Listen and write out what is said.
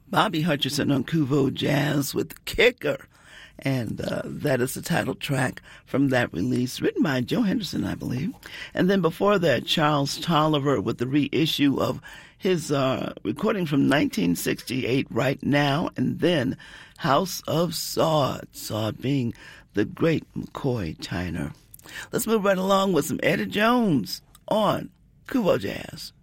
Bobby Hutcherson on Kuvo Jazz with Kicker. And that is the title track from that release, written by Joe Henderson, I believe. And then before that, Charles Tolliver with the reissue of his recording from 1968, Right Now, and then House of Sod, Sod being the great McCoy Tyner. Let's move right along with some Eddie Jones on Kuvo Jazz.